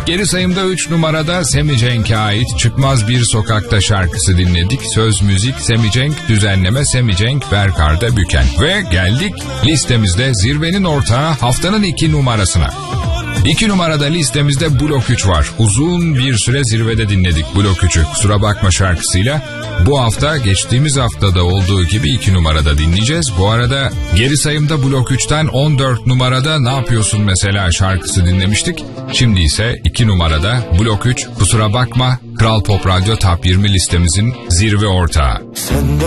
Geri sayımda 3 numarada Semi Cenk'e ait Çıkmaz Bir Sokakta şarkısı dinledik. Söz müzik Semi Cenk, düzenleme Semi Cenk, Berkar'da Büken. Ve geldik listemizde zirvenin ortağı haftanın 2 numarasına. 2 numarada listemizde Blok 3 var. Uzun bir süre zirvede dinledik Blok 3'ü. Kusura bakma şarkısıyla. Bu hafta geçtiğimiz haftada olduğu gibi 2 numarada dinleyeceğiz. Bu arada geri sayımda Blok 3'ten 14 numarada Ne Yapıyorsun Mesela şarkısı dinlemiştik. Şimdi ise 2 numarada Blok 3 Kusura Bakma Kral Pop Radyo Top 20 listemizin zirve ortağı.